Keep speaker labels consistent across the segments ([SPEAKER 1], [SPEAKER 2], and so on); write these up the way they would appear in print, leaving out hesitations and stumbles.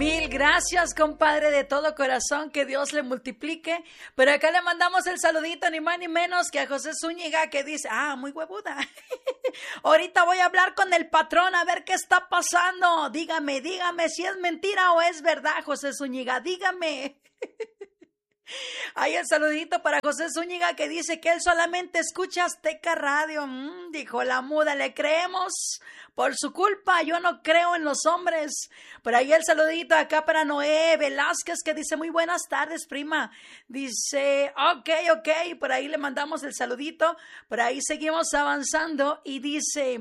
[SPEAKER 1] Mil gracias, compadre, de todo corazón, que Dios le multiplique. Pero acá le mandamos el saludito, ni más ni menos que a José Zúñiga, que dice, muy huevuda. Ahorita voy a hablar con el patrón a ver qué está pasando. Dígame si es mentira o es verdad, José Zúñiga, dígame. Hay el saludito para José Zúñiga, que dice que él solamente escucha Azteca Radio. Dijo la muda, le creemos por su culpa, yo no creo en los hombres. Por ahí el saludito acá para Noé Velázquez, que dice muy buenas tardes, prima. Dice, ok, por ahí le mandamos el saludito. Por ahí seguimos avanzando y dice...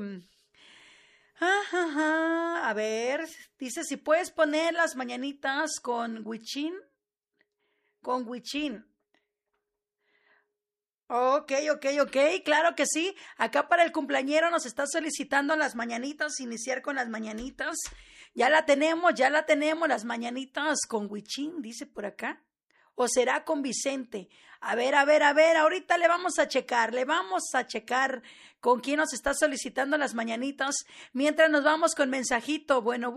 [SPEAKER 1] A ver, dice si puedes poner las mañanitas con Huichín. Con Huichín. Ok, claro que sí. Acá para el cumpleañero nos está solicitando las mañanitas, iniciar con las mañanitas. Ya la tenemos, las mañanitas con Huichín, dice por acá. ¿O será con Vicente? A ver, ahorita le vamos a checar con quién nos está solicitando las mañanitas, mientras nos vamos con mensajito. Bueno.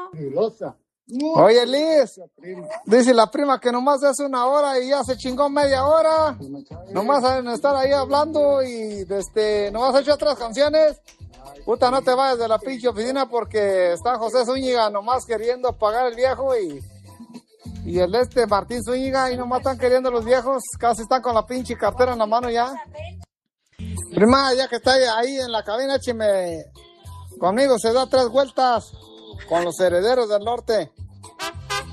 [SPEAKER 2] Oye, Liz, dice la prima que nomás es 1 hora y ya se chingó media hora. Nomás saben estar ahí hablando y nomás ha hecho otras canciones. Puta, no te vayas de la pinche oficina porque está José Zúñiga nomás queriendo pagar el viejo y el Martín Zúñiga y nomás están queriendo los viejos, casi están con la pinche cartera en la mano ya. Prima, ya que está ahí en la cabina, écheme conmigo, se da 3 vueltas con los herederos del norte.